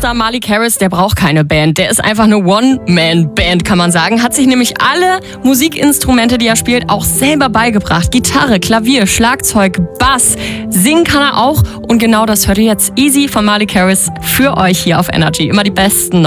Producer Malik Harris, der braucht keine Band. Der ist einfach eine One-Man-Band, kann man sagen. Hat sich nämlich alle Musikinstrumente, die er spielt, auch selber beigebracht. Gitarre, Klavier, Schlagzeug, Bass. Singen kann er auch. Und genau das hört ihr jetzt. Easy von Malik Harris für euch hier auf Energy. Immer die besten